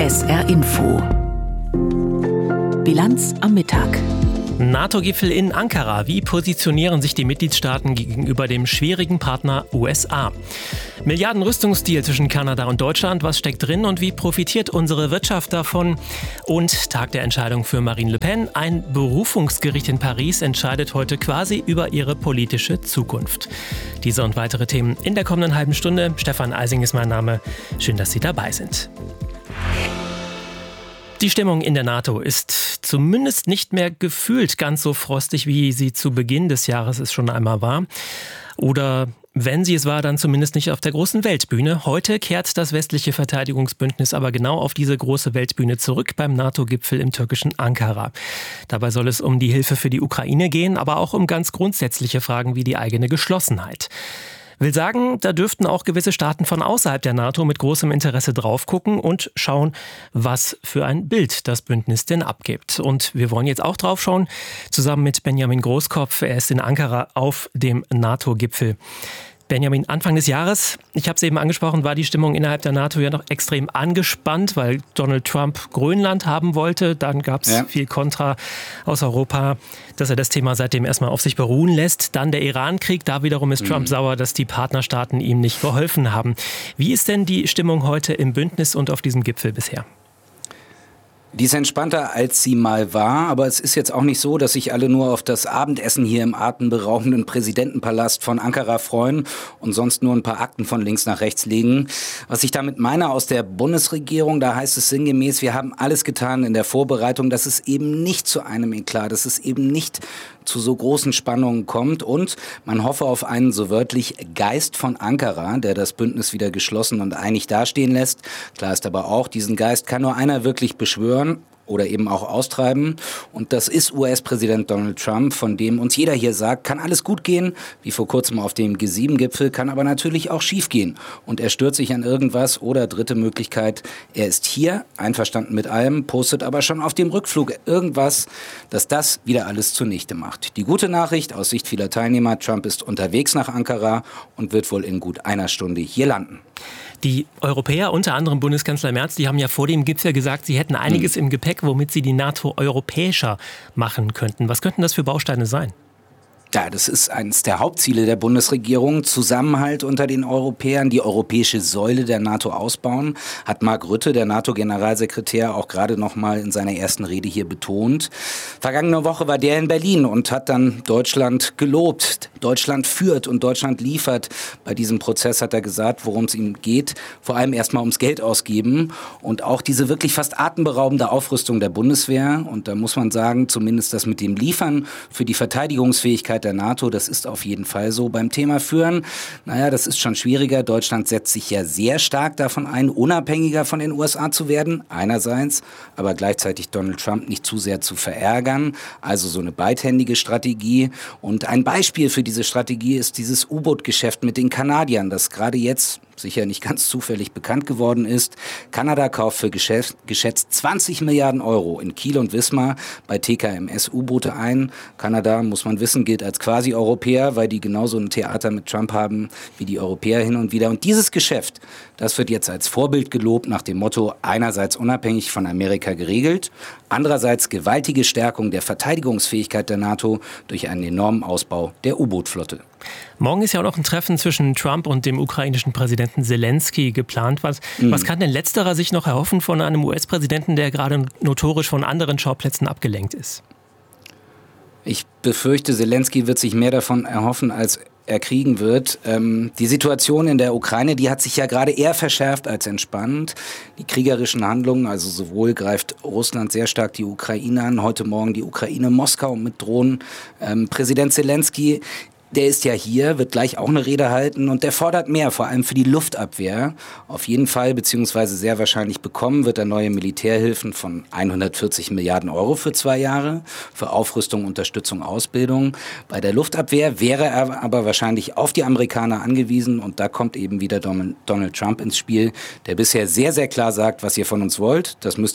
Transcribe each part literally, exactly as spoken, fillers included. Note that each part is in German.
S R Info. Bilanz am Mittag. NATO-Gipfel in Ankara. Wie positionieren sich die Mitgliedstaaten gegenüber dem schwierigen Partner U S A? Milliarden-Rüstungsdeal zwischen Kanada und Deutschland. Was steckt drin und wie profitiert unsere Wirtschaft davon? Und Tag der Entscheidung für Marine Le Pen. Ein Berufungsgericht in Paris entscheidet heute quasi über ihre politische Zukunft. Diese und weitere Themen in der kommenden halben Stunde. Stefan Eising ist mein Name. Schön, dass Sie dabei sind. Die Stimmung in der NATO ist zumindest nicht mehr gefühlt ganz so frostig, wie sie zu Beginn des Jahres es schon einmal war. Oder wenn sie es war, dann zumindest nicht auf der großen Weltbühne. Heute kehrt das westliche Verteidigungsbündnis aber genau auf diese große Weltbühne zurück beim NATO-Gipfel im türkischen Ankara. Dabei soll es um die Hilfe für die Ukraine gehen, aber auch um ganz grundsätzliche Fragen wie die eigene Geschlossenheit. Will sagen, da dürften auch gewisse Staaten von außerhalb der NATO mit großem Interesse drauf gucken und schauen, was für ein Bild das Bündnis denn abgibt. Und wir wollen jetzt auch drauf schauen, zusammen mit Benjamin Großkopf. Er ist in Ankara auf dem NATO-Gipfel. Benjamin, Anfang des Jahres, ich habe es eben angesprochen, war die Stimmung innerhalb der NATO ja noch extrem angespannt, weil Donald Trump Grönland haben wollte. Dann gab es ja. viel Kontra aus Europa, dass er das Thema seitdem erstmal auf sich beruhen lässt. Dann der Iran-Krieg, da wiederum ist mhm. Trump sauer, dass die Partnerstaaten ihm nicht geholfen haben. Wie ist denn die Stimmung heute im Bündnis und auf diesem Gipfel bisher? Die ist entspannter, als sie mal war, aber es ist jetzt auch nicht so, dass sich alle nur auf das Abendessen hier im atemberaubenden Präsidentenpalast von Ankara freuen und sonst nur ein paar Akten von links nach rechts legen. Was ich damit meine aus der Bundesregierung, da heißt es sinngemäß, wir haben alles getan in der Vorbereitung, dass es eben nicht zu einem Eklat, dass es eben nicht zu so großen Spannungen kommt und man hoffe auf einen so wörtlich Geist von Ankara, der das Bündnis wieder geschlossen und einig dastehen lässt. Klar ist aber auch, diesen Geist kann nur einer wirklich beschwören oder eben auch austreiben. Und das ist U S-Präsident Donald Trump, von dem uns jeder hier sagt, kann alles gut gehen, wie vor kurzem auf dem G sieben Gipfel, kann aber natürlich auch schief gehen. Und er stört sich an irgendwas oder dritte Möglichkeit, er ist hier, einverstanden mit allem, postet aber schon auf dem Rückflug irgendwas, dass das wieder alles zunichte macht. Die gute Nachricht aus Sicht vieler Teilnehmer, Trump ist unterwegs nach Ankara und wird wohl in gut einer Stunde hier landen. Die Europäer, unter anderem Bundeskanzler Merz, die haben ja vor dem Gipfel gesagt, sie hätten einiges mhm. im Gepäck, womit sie die NATO europäischer machen könnten. Was könnten das für Bausteine sein? Ja, das ist eines der Hauptziele der Bundesregierung. Zusammenhalt unter den Europäern, die europäische Säule der NATO ausbauen, hat Mark Rutte, der NATO-Generalsekretär, auch gerade noch mal in seiner ersten Rede hier betont. Vergangene Woche war der in Berlin und hat dann Deutschland gelobt. Deutschland führt und Deutschland liefert. Bei diesem Prozess hat er gesagt, worum es ihm geht. Vor allem erstmal ums Geld ausgeben und auch diese wirklich fast atemberaubende Aufrüstung der Bundeswehr. Und da muss man sagen, zumindest das mit dem Liefern für die Verteidigungsfähigkeit der NATO, das ist auf jeden Fall so. Beim Thema Führen, naja, das ist schon schwieriger. Deutschland setzt sich ja sehr stark davon ein, unabhängiger von den U S A zu werden, einerseits, aber gleichzeitig Donald Trump nicht zu sehr zu verärgern. Also so eine beidhändige Strategie. Und ein Beispiel für diese Strategie ist dieses U-Boot-Geschäft mit den Kanadiern, das gerade jetzt sicher nicht ganz zufällig bekannt geworden ist. Kanada kauft für geschätzt, geschätzt zwanzig Milliarden Euro in Kiel und Wismar bei T K M S-U-Boote ein. Kanada, muss man wissen, gilt als Quasi-Europäer, weil die genauso ein Theater mit Trump haben wie die Europäer hin und wieder. Und dieses Geschäft, das wird jetzt als Vorbild gelobt nach dem Motto einerseits unabhängig von Amerika geregelt, andererseits gewaltige Stärkung der Verteidigungsfähigkeit der NATO durch einen enormen Ausbau der U-Boot-Flotte. Morgen ist ja auch noch ein Treffen zwischen Trump und dem ukrainischen Präsidenten Zelensky geplant. Was, mhm. was kann denn letzterer sich noch erhoffen von einem U S-Präsidenten, der gerade notorisch von anderen Schauplätzen abgelenkt ist? Ich befürchte, Zelensky wird sich mehr davon erhoffen, als er kriegen wird. Ähm, die Situation in der Ukraine, die hat sich ja gerade eher verschärft als entspannt. Die kriegerischen Handlungen, also sowohl greift Russland sehr stark die Ukraine an, heute Morgen die Ukraine Moskau mit Drohnen. Ähm, Präsident Zelensky, der ist ja hier, wird gleich auch eine Rede halten und der fordert mehr, vor allem für die Luftabwehr. Auf jeden Fall, beziehungsweise sehr wahrscheinlich bekommen, wird er neue Militärhilfen von hundertvierzig Milliarden Euro für zwei Jahre, für Aufrüstung, Unterstützung, Ausbildung. Bei der Luftabwehr wäre er aber wahrscheinlich auf die Amerikaner angewiesen und da kommt eben wieder Donald Trump ins Spiel, der bisher sehr, sehr klar sagt, was ihr von uns wollt, das müsst ihr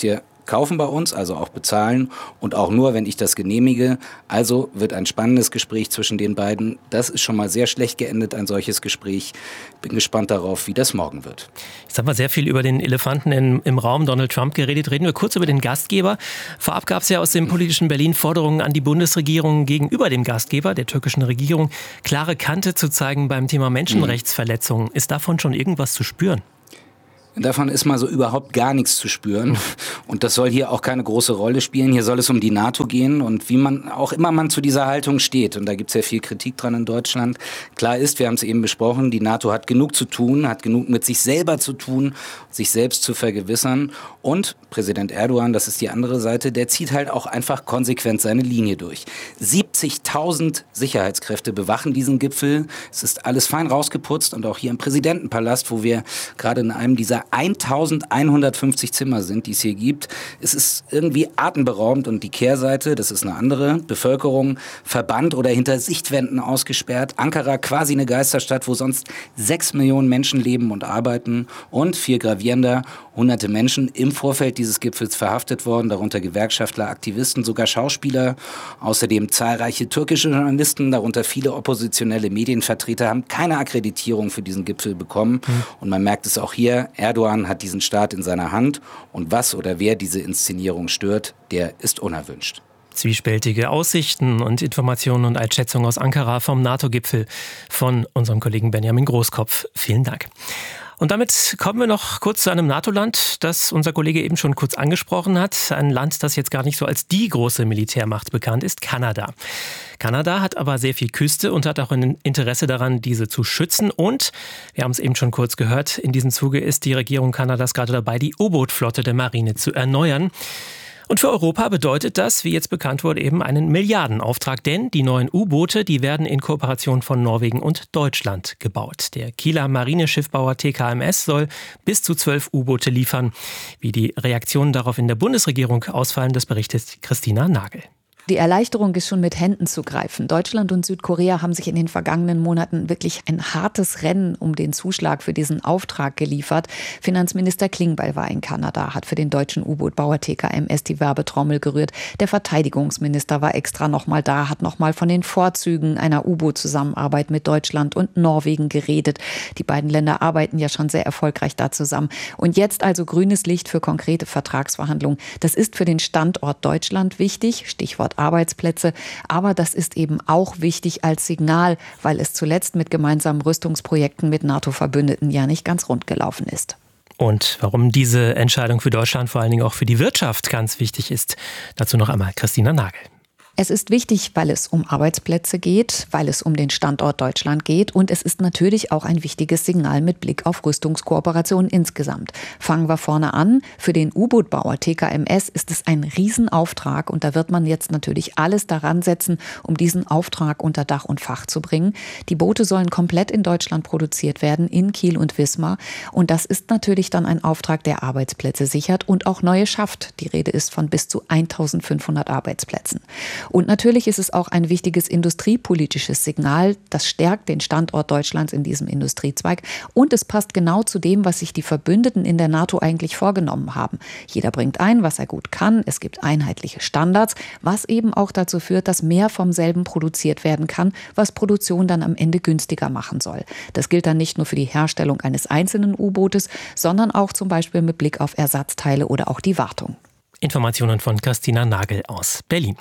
kaufen bei uns, also auch bezahlen und auch nur, wenn ich das genehmige. Also wird ein spannendes Gespräch zwischen den beiden. Das ist schon mal sehr schlecht geendet, ein solches Gespräch. Bin gespannt darauf, wie das morgen wird. Jetzt haben wir sehr viel über den Elefanten in, im Raum Donald Trump geredet. Reden wir kurz über den Gastgeber. Vorab gab es ja aus dem politischen Berlin Forderungen an die Bundesregierung gegenüber dem Gastgeber, der türkischen Regierung, klare Kante zu zeigen beim Thema Menschenrechtsverletzungen. Ist davon schon irgendwas zu spüren? Davon ist mal so überhaupt gar nichts zu spüren. Und das soll hier auch keine große Rolle spielen. Hier soll es um die NATO gehen und wie man auch immer man zu dieser Haltung steht. Und da gibt es ja viel Kritik dran in Deutschland. Klar ist, wir haben es eben besprochen, die NATO hat genug zu tun, hat genug mit sich selber zu tun, sich selbst zu vergewissern. Und Präsident Erdogan, das ist die andere Seite, der zieht halt auch einfach konsequent seine Linie durch. siebzigtausend Sicherheitskräfte bewachen diesen Gipfel. Es ist alles fein rausgeputzt und auch hier im Präsidentenpalast, wo wir gerade in einem dieser eintausendeinhundertfünfzig Zimmer sind, die es hier gibt. Es ist irgendwie atemberaubend und die Kehrseite, das ist eine andere, Bevölkerung verbannt oder hinter Sichtwänden ausgesperrt. Ankara quasi eine Geisterstadt, wo sonst sechs Millionen Menschen leben und arbeiten und viel gravierender, hunderte Menschen im Vorfeld dieses Gipfels verhaftet worden, darunter Gewerkschaftler, Aktivisten, sogar Schauspieler, außerdem zahlreiche türkische Journalisten, darunter viele oppositionelle Medienvertreter, haben keine Akkreditierung für diesen Gipfel bekommen. Mhm. Und man merkt es auch hier, Erdogan hat diesen Staat in seiner Hand und was oder wer diese Inszenierung stört, der ist unerwünscht. Zwiespältige Aussichten und Informationen und Einschätzungen aus Ankara vom NATO-Gipfel von unserem Kollegen Benjamin Großkopf. Vielen Dank. Und damit kommen wir noch kurz zu einem NATO-Land, das unser Kollege eben schon kurz angesprochen hat. Ein Land, das jetzt gar nicht so als die große Militärmacht bekannt ist, Kanada. Kanada hat aber sehr viel Küste und hat auch ein Interesse daran, diese zu schützen. Und, wir haben es eben schon kurz gehört, in diesem Zuge ist die Regierung Kanadas gerade dabei, die U-Boot-Flotte der Marine zu erneuern. Und für Europa bedeutet das, wie jetzt bekannt wurde, eben einen Milliardenauftrag. Denn die neuen U-Boote, die werden in Kooperation von Norwegen und Deutschland gebaut. Der Kieler Marineschiffbauer T K M S soll bis zu zwölf U-Boote liefern. Wie die Reaktionen darauf in der Bundesregierung ausfallen, das berichtet Christina Nagel. Die Erleichterung ist schon mit Händen zu greifen. Deutschland und Südkorea haben sich in den vergangenen Monaten wirklich ein hartes Rennen um den Zuschlag für diesen Auftrag geliefert. Finanzminister Klingbeil war in Kanada, hat für den deutschen U-Boot-Bauer T K M S die Werbetrommel gerührt. Der Verteidigungsminister war extra nochmal da, hat nochmal von den Vorzügen einer U-Boot-Zusammenarbeit mit Deutschland und Norwegen geredet. Die beiden Länder arbeiten ja schon sehr erfolgreich da zusammen. Und jetzt also grünes Licht für konkrete Vertragsverhandlungen. Das ist für den Standort Deutschland wichtig, Stichwort Arbeitsplätze. Aber das ist eben auch wichtig als Signal, weil es zuletzt mit gemeinsamen Rüstungsprojekten mit NATO-Verbündeten ja nicht ganz rund gelaufen ist. Und warum diese Entscheidung für Deutschland, vor allen Dingen auch für die Wirtschaft, ganz wichtig ist, dazu noch einmal Christina Nagel. Es ist wichtig, weil es um Arbeitsplätze geht, weil es um den Standort Deutschland geht und es ist natürlich auch ein wichtiges Signal mit Blick auf Rüstungskooperationen insgesamt. Fangen wir vorne an. Für den U-Boot-Bauer T K M S ist es ein Riesenauftrag und da wird man jetzt natürlich alles daran setzen, um diesen Auftrag unter Dach und Fach zu bringen. Die Boote sollen komplett in Deutschland produziert werden, in Kiel und Wismar und das ist natürlich dann ein Auftrag, der Arbeitsplätze sichert und auch neue schafft. Die Rede ist von bis zu eintausendfünfhundert Arbeitsplätzen. Und natürlich ist es auch ein wichtiges industriepolitisches Signal. Das stärkt den Standort Deutschlands in diesem Industriezweig. Und es passt genau zu dem, was sich die Verbündeten in der NATO eigentlich vorgenommen haben. Jeder bringt ein, was er gut kann. Es gibt einheitliche Standards, was eben auch dazu führt, dass mehr vom selben produziert werden kann, was Produktion dann am Ende günstiger machen soll. Das gilt dann nicht nur für die Herstellung eines einzelnen U-Bootes, sondern auch zum Beispiel mit Blick auf Ersatzteile oder auch die Wartung. Informationen von Christina Nagel aus Berlin.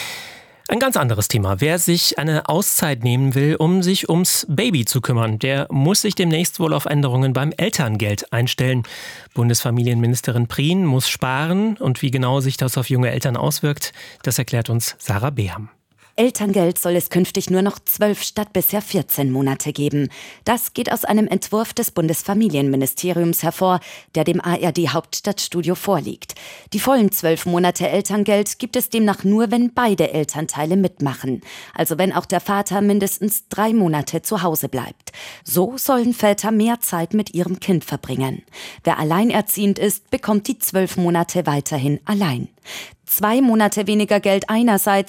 Ein ganz anderes Thema. Wer sich eine Auszeit nehmen will, um sich ums Baby zu kümmern, der muss sich demnächst wohl auf Änderungen beim Elterngeld einstellen. Bundesfamilienministerin Prien muss sparen und wie genau sich das auf junge Eltern auswirkt, das erklärt uns Sarah Beham. Elterngeld soll es künftig nur noch zwölf statt bisher vierzehn Monate geben. Das geht aus einem Entwurf des Bundesfamilienministeriums hervor, der dem A R D-Hauptstadtstudio vorliegt. Die vollen zwölf Monate Elterngeld gibt es demnach nur, wenn beide Elternteile mitmachen. Also wenn auch der Vater mindestens drei Monate zu Hause bleibt. So sollen Väter mehr Zeit mit ihrem Kind verbringen. Wer alleinerziehend ist, bekommt die zwölf Monate weiterhin allein. Zwei Monate weniger Geld einerseits,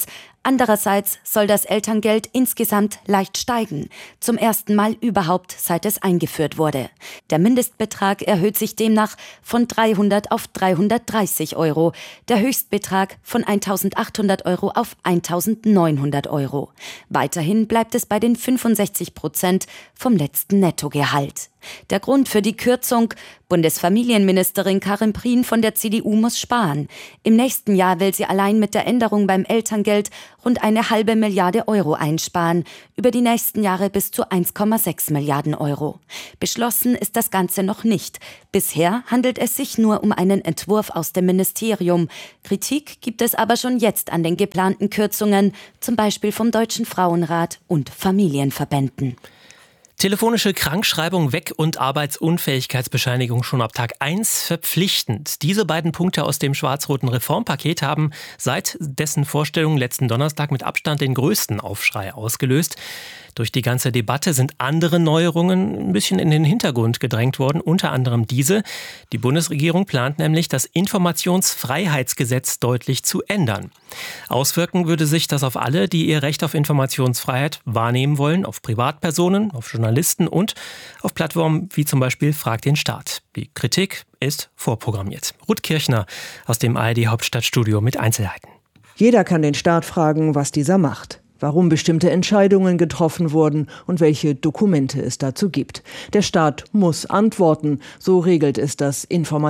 Andererseits soll das Elterngeld insgesamt leicht steigen, zum ersten Mal überhaupt, seit es eingeführt wurde. Der Mindestbetrag erhöht sich demnach von dreihundert auf dreihundertdreißig Euro, der Höchstbetrag von eintausendachthundert Euro auf eintausendneunhundert Euro. Weiterhin bleibt es bei den fünfundsechzig Prozent vom letzten Nettogehalt. Der Grund für die Kürzung: Bundesfamilienministerin Karin Prien von der C D U muss sparen. Im nächsten Jahr will sie allein mit der Änderung beim Elterngeld rund eine halbe Milliarde Euro einsparen, über die nächsten Jahre bis zu eins Komma sechs Milliarden Euro. Beschlossen ist das Ganze noch nicht. Bisher handelt es sich nur um einen Entwurf aus dem Ministerium. Kritik gibt es aber schon jetzt an den geplanten Kürzungen, zum Beispiel vom Deutschen Frauenrat und Familienverbänden. Telefonische Krankschreibung weg und Arbeitsunfähigkeitsbescheinigung schon ab Tag eins verpflichtend. Diese beiden Punkte aus dem schwarz-roten Reformpaket haben seit dessen Vorstellung letzten Donnerstag mit Abstand den größten Aufschrei ausgelöst. Durch die ganze Debatte sind andere Neuerungen ein bisschen in den Hintergrund gedrängt worden, unter anderem diese. Die Bundesregierung plant nämlich, das Informationsfreiheitsgesetz deutlich zu ändern. Auswirken würde sich das auf alle, die ihr Recht auf Informationsfreiheit wahrnehmen wollen, auf Privatpersonen, auf Journalisten und auf Plattformen wie zum Beispiel Frag den Staat. Die Kritik ist vorprogrammiert. Ruth Kirchner aus dem A R D-Hauptstadtstudio mit Einzelheiten. Jeder kann den Staat fragen, was dieser macht, warum bestimmte Entscheidungen getroffen wurden und welche Dokumente es dazu gibt. Der Staat muss antworten, so regelt es das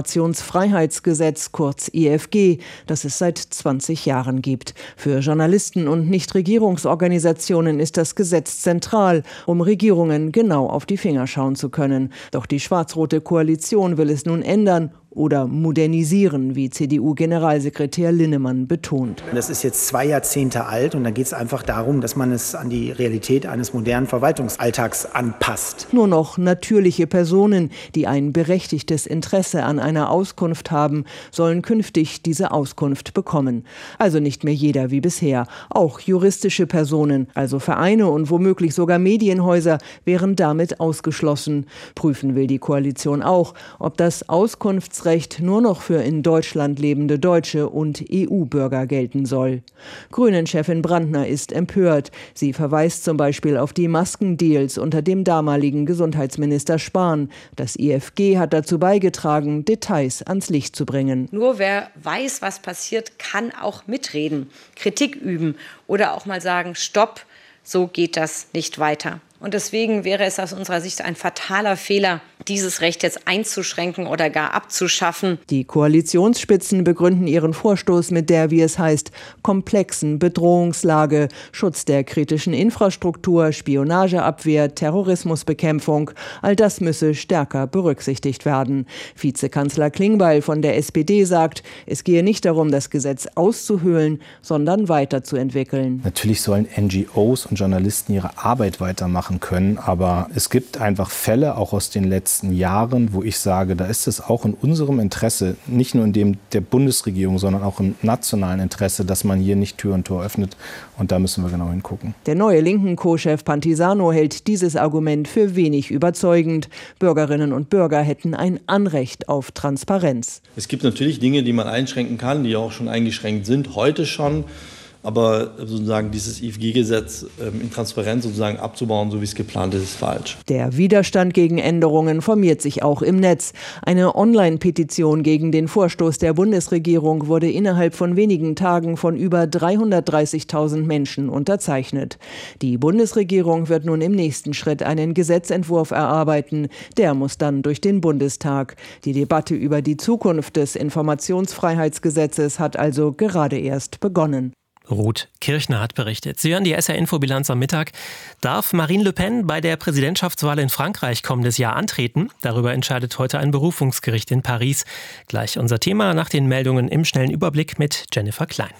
Informationsfreiheitsgesetz, kurz I F G, das es seit zwanzig Jahren gibt. Für Journalisten und Nichtregierungsorganisationen ist das Gesetz zentral, um Regierungen genau auf die Finger schauen zu können. Doch die schwarz-rote Koalition will es nun ändern oder modernisieren, wie C D U-Generalsekretär Linnemann betont. Das ist jetzt zwei Jahrzehnte alt und da geht es einfach darum, dass man es an die Realität eines modernen Verwaltungsalltags anpasst. Nur noch natürliche Personen, die ein berechtigtes Interesse an einer Auskunft haben, sollen künftig diese Auskunft bekommen. Also nicht mehr jeder wie bisher. Auch juristische Personen, also Vereine und womöglich sogar Medienhäuser, wären damit ausgeschlossen. Prüfen will die Koalition auch, ob das Auskunftsrecht nur noch für in Deutschland lebende Deutsche und E U-Bürger gelten soll. Grünen-Chefin Brandner ist empört. Sie verweist zum Beispiel auf die Maskendeals unter dem damaligen Gesundheitsminister Spahn. Das I F G hat dazu beigetragen, Details ans Licht zu bringen. Nur wer weiß, was passiert, kann auch mitreden, Kritik üben oder auch mal sagen, stopp, so geht das nicht weiter. Und deswegen wäre es aus unserer Sicht ein fataler Fehler, dieses Recht jetzt einzuschränken oder gar abzuschaffen. Die Koalitionsspitzen begründen ihren Vorstoß mit der, wie es heißt, komplexen Bedrohungslage, Schutz der kritischen Infrastruktur, Spionageabwehr, Terrorismusbekämpfung. All das müsse stärker berücksichtigt werden. Vizekanzler Klingbeil von der S P D sagt, es gehe nicht darum, das Gesetz auszuhöhlen, sondern weiterzuentwickeln. Natürlich sollen N G Os und Journalisten ihre Arbeit weitermachen können, aber es gibt einfach Fälle, auch aus den letzten Jahren, wo ich sage, da ist es auch in unserem Interesse, nicht nur in dem der Bundesregierung, sondern auch im nationalen Interesse, dass man hier nicht Tür und Tor öffnet. Und da müssen wir genau hingucken. Der neue linken Co-Chef Pantisano hält dieses Argument für wenig überzeugend. Bürgerinnen und Bürger hätten ein Anrecht auf Transparenz. Es gibt natürlich Dinge, die man einschränken kann, die auch schon eingeschränkt sind, heute schon. Aber sozusagen dieses I F G-Gesetz in Transparenz sozusagen abzubauen, so wie es geplant ist, ist falsch. Der Widerstand gegen Änderungen formiert sich auch im Netz. Eine Online-Petition gegen den Vorstoß der Bundesregierung wurde innerhalb von wenigen Tagen von über dreihundertdreißigtausend Menschen unterzeichnet. Die Bundesregierung wird nun im nächsten Schritt einen Gesetzentwurf erarbeiten. Der muss dann durch den Bundestag. Die Debatte über die Zukunft des Informationsfreiheitsgesetzes hat also gerade erst begonnen. Ruth Kirchner hat berichtet. Sie hören die S R-Info-Bilanz am Mittag. Darf Marine Le Pen bei der Präsidentschaftswahl in Frankreich kommendes Jahr antreten? Darüber entscheidet heute ein Berufungsgericht in Paris. Gleich unser Thema nach den Meldungen im schnellen Überblick mit Jennifer Klein.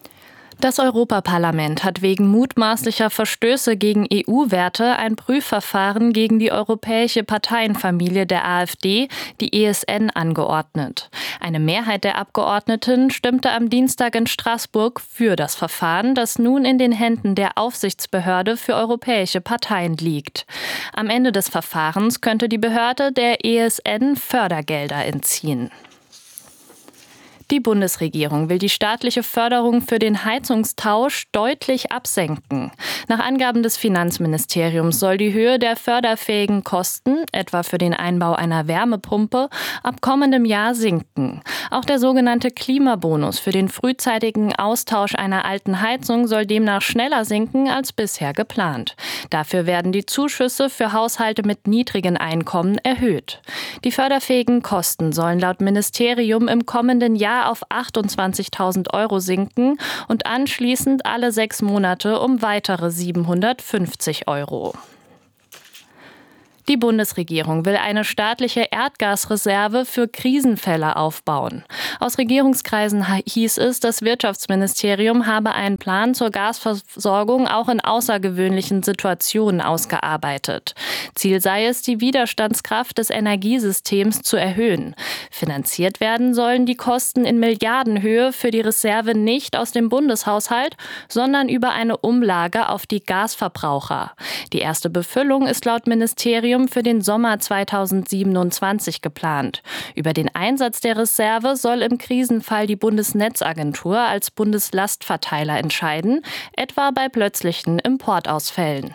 Das Europaparlament hat wegen mutmaßlicher Verstöße gegen E U-Werte ein Prüfverfahren gegen die europäische Parteienfamilie der AfD, die E S N, angeordnet. Eine Mehrheit der Abgeordneten stimmte am Dienstag in Straßburg für das Verfahren, das nun in den Händen der Aufsichtsbehörde für europäische Parteien liegt. Am Ende des Verfahrens könnte die Behörde der E S N Fördergelder entziehen. Die Bundesregierung will die staatliche Förderung für den Heizungstausch deutlich absenken. Nach Angaben des Finanzministeriums soll die Höhe der förderfähigen Kosten, etwa für den Einbau einer Wärmepumpe, ab kommendem Jahr sinken. Auch der sogenannte Klimabonus für den frühzeitigen Austausch einer alten Heizung soll demnach schneller sinken als bisher geplant. Dafür werden die Zuschüsse für Haushalte mit niedrigen Einkommen erhöht. Die förderfähigen Kosten sollen laut Ministerium im kommenden Jahr auf achtundzwanzigtausend Euro sinken und anschließend alle sechs Monate um weitere siebenhundertfünfzig Euro. Die Bundesregierung will eine staatliche Erdgasreserve für Krisenfälle aufbauen. Aus Regierungskreisen hieß es, das Wirtschaftsministerium habe einen Plan zur Gasversorgung auch in außergewöhnlichen Situationen ausgearbeitet. Ziel sei es, die Widerstandskraft des Energiesystems zu erhöhen. Finanziert werden sollen die Kosten in Milliardenhöhe für die Reserve nicht aus dem Bundeshaushalt, sondern über eine Umlage auf die Gasverbraucher. Die erste Befüllung ist laut Ministerium für den Sommer zweitausendsiebenundzwanzig geplant. Über den Einsatz der Reserve soll im Krisenfall die Bundesnetzagentur als Bundeslastverteiler entscheiden, etwa bei plötzlichen Importausfällen.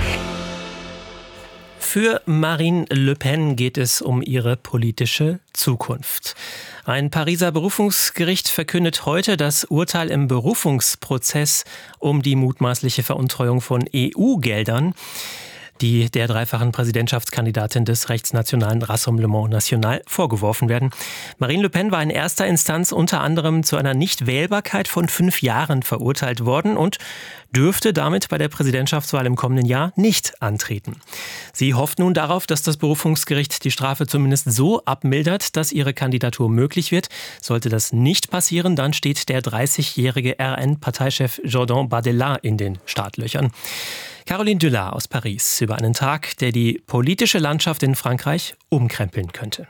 Für Marine Le Pen geht es um ihre politische Zukunft. Ein Pariser Berufungsgericht verkündet heute das Urteil im Berufungsprozess um die mutmaßliche Veruntreuung von E U-Geldern, die der dreifachen Präsidentschaftskandidatin des rechtsnationalen Rassemblement National vorgeworfen werden. Marine Le Pen war in erster Instanz unter anderem zu einer Nichtwählbarkeit von fünf Jahren verurteilt worden und dürfte damit bei der Präsidentschaftswahl im kommenden Jahr nicht antreten. Sie hofft nun darauf, dass das Berufungsgericht die Strafe zumindest so abmildert, dass ihre Kandidatur möglich wird. Sollte das nicht passieren, dann steht der dreißigjährige R N-Parteichef Jordan Bardella in den Startlöchern. Caroline Dulard aus Paris über einen Tag, der die politische Landschaft in Frankreich umkrempeln könnte.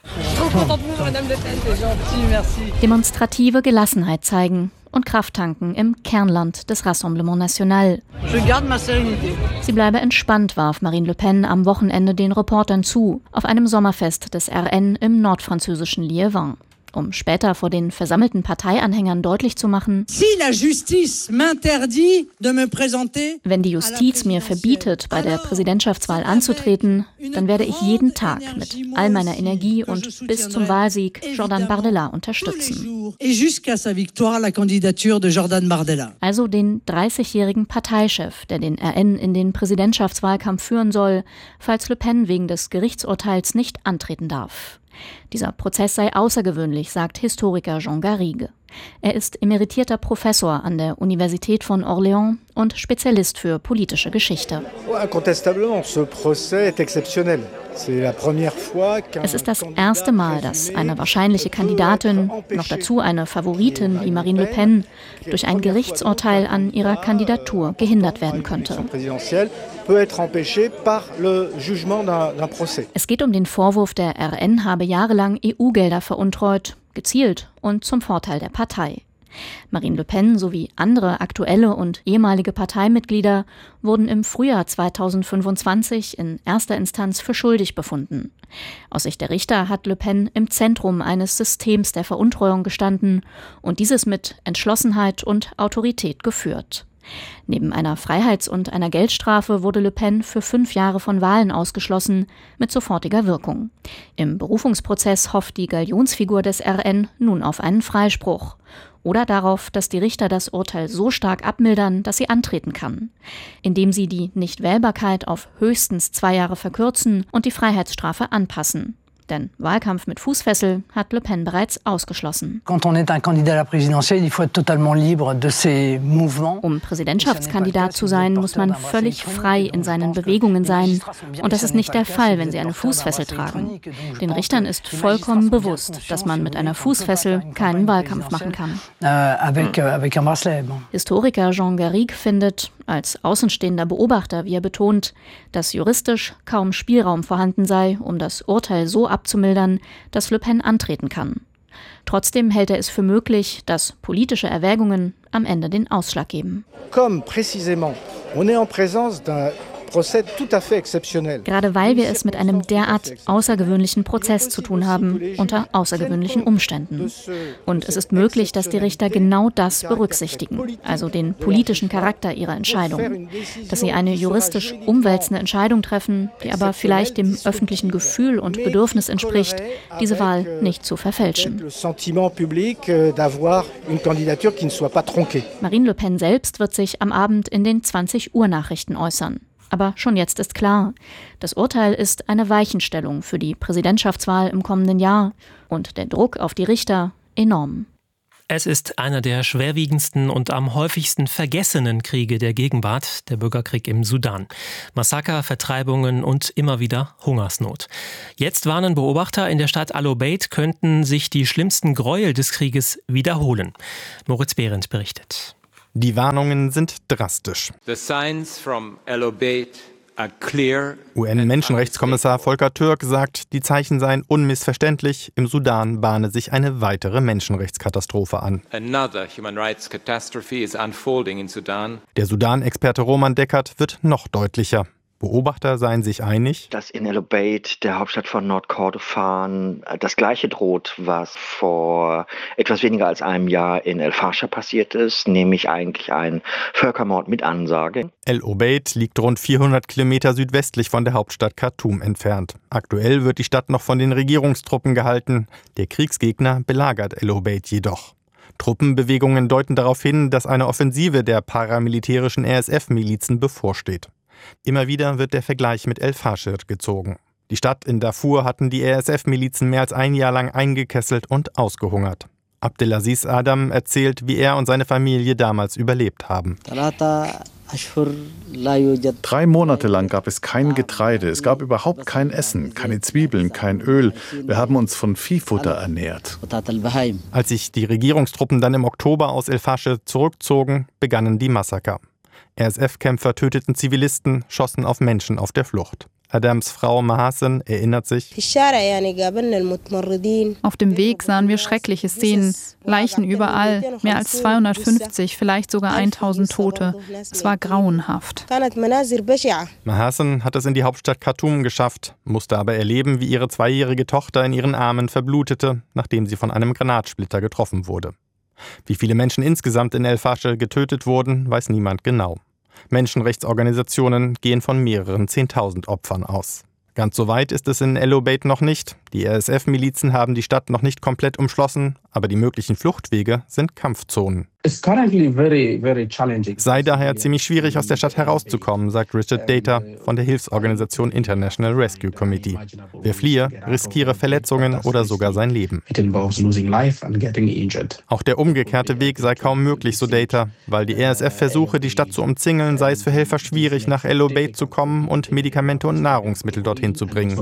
Demonstrative Gelassenheit zeigen und Kraft tanken im Kernland des Rassemblement National. Sie bleibe entspannt, warf Marine Le Pen am Wochenende den Reportern zu, auf einem Sommerfest des R N im nordfranzösischen Liévin. Um später vor den versammelten Parteianhängern deutlich zu machen, wenn die Justiz mir verbietet, bei der Präsidentschaftswahl anzutreten, dann werde ich jeden Tag mit all meiner Energie und bis zum Wahlsieg Jordan Bardella unterstützen. Also den dreißigjährigen Parteichef, der den R N in den Präsidentschaftswahlkampf führen soll, falls Le Pen wegen des Gerichtsurteils nicht antreten darf. Dieser Prozess sei außergewöhnlich, sagt Historiker Jean Garrigue. Er ist emeritierter Professor an der Universität von Orléans und Spezialist für politische Geschichte. Es ist das erste Mal, dass eine wahrscheinliche Kandidatin, noch dazu eine Favoritin wie Marine Le Pen, durch ein Gerichtsurteil an ihrer Kandidatur gehindert werden könnte. Es geht um den Vorwurf, der R N habe jahrelang E U-Gelder veruntreut, gezielt und zum Vorteil der Partei. Marine Le Pen sowie andere aktuelle und ehemalige Parteimitglieder wurden im Frühjahr zweitausendfünfundzwanzig in erster Instanz für schuldig befunden. Aus Sicht der Richter hat Le Pen im Zentrum eines Systems der Veruntreuung gestanden und dieses mit Entschlossenheit und Autorität geführt. Neben einer Freiheits- und einer Geldstrafe wurde Le Pen für fünf Jahre von Wahlen ausgeschlossen, mit sofortiger Wirkung. Im Berufungsprozess hofft die Galionsfigur des R N nun auf einen Freispruch oder darauf, dass die Richter das Urteil so stark abmildern, dass sie antreten kann, indem sie die Nichtwählbarkeit auf höchstens zwei Jahre verkürzen und die Freiheitsstrafe anpassen. Denn Wahlkampf mit Fußfessel hat Le Pen bereits ausgeschlossen. Um Präsidentschaftskandidat zu sein, muss man völlig frei in seinen Bewegungen sein. Und das ist nicht der Fall, wenn sie eine Fußfessel tragen. Den Richtern ist vollkommen bewusst, dass man mit einer Fußfessel keinen Wahlkampf machen kann. Historiker Jean Garrigue findet, als außenstehender Beobachter, wie er betont, dass juristisch kaum Spielraum vorhanden sei, um das Urteil so abzumildern, dass Le Pen antreten kann. Trotzdem hält er es für möglich, dass politische Erwägungen am Ende den Ausschlag geben. Comme précisément, on est en présence d'un Gerade weil wir es mit einem derart außergewöhnlichen Prozess zu tun haben, unter außergewöhnlichen Umständen. Und es ist möglich, dass die Richter genau das berücksichtigen, also den politischen Charakter ihrer Entscheidung. Dass sie eine juristisch umwälzende Entscheidung treffen, die aber vielleicht dem öffentlichen Gefühl und Bedürfnis entspricht, diese Wahl nicht zu verfälschen. Marine Le Pen selbst wird sich am Abend in den zwanzig Uhr Nachrichten äußern. Aber schon jetzt ist klar, das Urteil ist eine Weichenstellung für die Präsidentschaftswahl im kommenden Jahr und der Druck auf die Richter enorm. Es ist einer der schwerwiegendsten und am häufigsten vergessenen Kriege der Gegenwart, der Bürgerkrieg im Sudan. Massaker, Vertreibungen und immer wieder Hungersnot. Jetzt warnen Beobachter, in der Stadt Al-Obeid könnten sich die schlimmsten Gräuel des Krieges wiederholen. Moritz Behrendt berichtet. Die Warnungen sind drastisch. The signs from Al-Obeid are clear. U N-Menschenrechtskommissar Volker Türk sagt, die Zeichen seien unmissverständlich. Im Sudan bahne sich eine weitere Menschenrechtskatastrophe an. Another human rights catastrophe is unfolding in Sudan. Der Sudan-Experte Roman Deckert wird noch deutlicher. Beobachter seien sich einig, dass in Al-Obeid, der Hauptstadt von Nordkordofan, das Gleiche droht, was vor etwas weniger als einem Jahr in El-Fasher passiert ist, nämlich eigentlich ein Völkermord mit Ansage. Al-Obeid liegt rund vierhundert Kilometer südwestlich von der Hauptstadt Khartoum entfernt. Aktuell wird die Stadt noch von den Regierungstruppen gehalten. Der Kriegsgegner belagert Al-Obeid jedoch. Truppenbewegungen deuten darauf hin, dass eine Offensive der paramilitärischen R S F-Milizen bevorsteht. Immer wieder wird der Vergleich mit El-Fasher gezogen. Die Stadt in Darfur hatten die R S F-Milizen mehr als ein Jahr lang eingekesselt und ausgehungert. Abdelaziz Adam erzählt, wie er und seine Familie damals überlebt haben. Drei Monate lang gab es kein Getreide, es gab überhaupt kein Essen, keine Zwiebeln, kein Öl. Wir haben uns von Viehfutter ernährt. Als sich die Regierungstruppen dann im Oktober aus El-Fasher zurückzogen, begannen die Massaker. R S F-Kämpfer töteten Zivilisten, schossen auf Menschen auf der Flucht. Adams Frau Mahasen erinnert sich: Auf dem Weg sahen wir schreckliche Szenen, Leichen überall, mehr als zweihundertfünfzig, vielleicht sogar tausend Tote. Es war grauenhaft. Mahasen hat es in die Hauptstadt Khartoum geschafft, musste aber erleben, wie ihre zweijährige Tochter in ihren Armen verblutete, nachdem sie von einem Granatsplitter getroffen wurde. Wie viele Menschen insgesamt in El-Fasher getötet wurden, weiß niemand genau. Menschenrechtsorganisationen gehen von mehreren Zehntausend Opfern aus. Ganz so weit ist es in Al-Obeid noch nicht. Die R S F-Milizen haben die Stadt noch nicht komplett umschlossen, aber die möglichen Fluchtwege sind Kampfzonen. Es sei daher ziemlich schwierig, aus der Stadt herauszukommen, sagt Richard Data von der Hilfsorganisation International Rescue Committee. Wer fliehe, riskiere Verletzungen oder sogar sein Leben. Auch der umgekehrte Weg sei kaum möglich, so Data, weil die R S F versuche, die Stadt zu umzingeln, sei es für Helfer schwierig, nach Al-Obeid zu kommen und Medikamente und Nahrungsmittel dorthin zu bringen.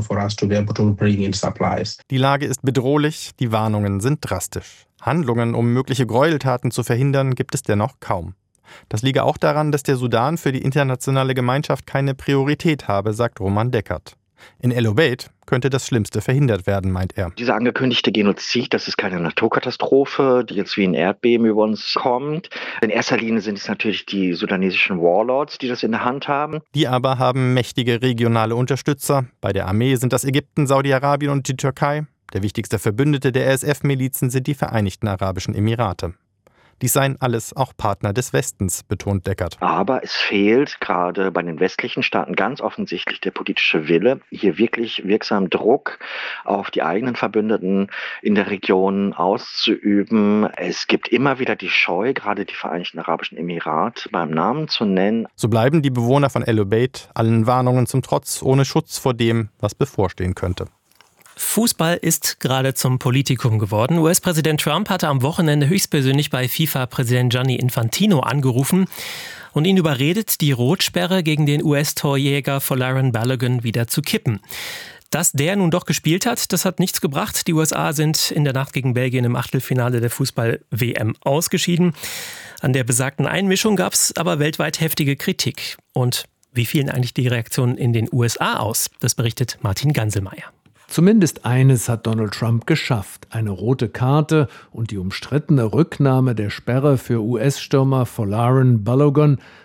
Die Lage ist bedrohlich, die Warnungen sind drastisch. Handlungen, um mögliche Gräueltaten zu verhindern, gibt es dennoch kaum. Das liege auch daran, dass der Sudan für die internationale Gemeinschaft keine Priorität habe, sagt Roman Deckert. In Al-Obeid könnte das Schlimmste verhindert werden, meint er. Dieser angekündigte Genozid, das ist keine Naturkatastrophe, die jetzt wie ein Erdbeben über uns kommt. In erster Linie sind es natürlich die sudanesischen Warlords, die das in der Hand haben. Die aber haben mächtige regionale Unterstützer. Bei der Armee sind das Ägypten, Saudi-Arabien und die Türkei. Der wichtigste Verbündete der R S F-Milizen sind die Vereinigten Arabischen Emirate. Dies seien alles auch Partner des Westens, betont Deckert. Aber es fehlt gerade bei den westlichen Staaten ganz offensichtlich der politische Wille, hier wirklich wirksam Druck auf die eigenen Verbündeten in der Region auszuüben. Es gibt immer wieder die Scheu, gerade die Vereinigten Arabischen Emirate beim Namen zu nennen. So bleiben die Bewohner von Al-Obeid allen Warnungen zum Trotz ohne Schutz vor dem, was bevorstehen könnte. Fußball ist gerade zum Politikum geworden. U S-Präsident Trump hatte am Wochenende höchstpersönlich bei FIFA-Präsident Gianni Infantino angerufen und ihn überredet, die Rotsperre gegen den U S-Torjäger Folarin Balogun wieder zu kippen. Dass der nun doch gespielt hat, das hat nichts gebracht. Die U S A sind in der Nacht gegen Belgien im Achtelfinale der Fußball-W M ausgeschieden. An der besagten Einmischung gab es aber weltweit heftige Kritik. Und wie fielen eigentlich die Reaktionen in den U S A aus? Das berichtet Martin Ganselmeier. Zumindest eines hat Donald Trump geschafft. Eine rote Karte und die umstrittene Rücknahme der Sperre für U S-Stürmer Folarin Balogun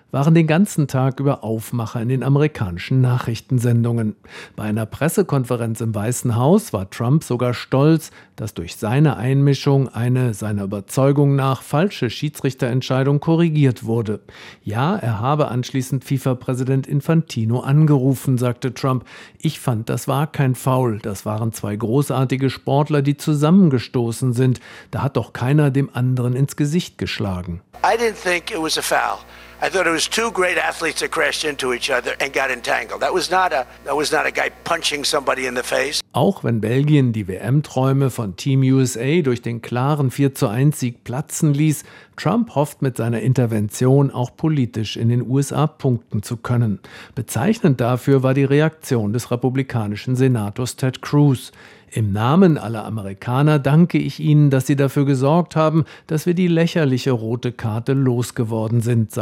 waren den ganzen Tag über Aufmacher in den amerikanischen Nachrichtensendungen. Bei einer Pressekonferenz im Weißen Haus war Trump sogar stolz, dass durch seine Einmischung eine seiner Überzeugung nach falsche Schiedsrichterentscheidung korrigiert wurde. Ja, er habe anschließend FIFA-Präsident Infantino angerufen, sagte Trump. Ich fand, das war kein Foul. Das waren zwei großartige Sportler, die zusammengestoßen sind. Da hat doch keiner dem anderen ins Gesicht geschlagen. I didn't think it was a foul. I thought it was two great athletes that crashed into each other and got entangled. That was not a that was not a guy punching somebody in the face. Auch wenn Belgien die W M-Träume von Team U S A durch den klaren vier zu eins Sieg platzen ließ, Trump hofft mit seiner Intervention auch politisch in den U S A punkten zu können. Bezeichnend dafür war die Reaktion des republikanischen Senators Ted Cruz. Im Namen aller Amerikaner danke ich Ihnen, dass Sie dafür gesorgt haben, dass wir die lächerliche rote Karte losgeworden sind,